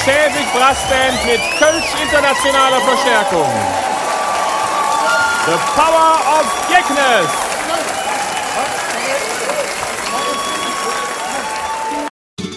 Schäfig Brassband mit Kölsch internationaler Verstärkung. The Power of Geknes.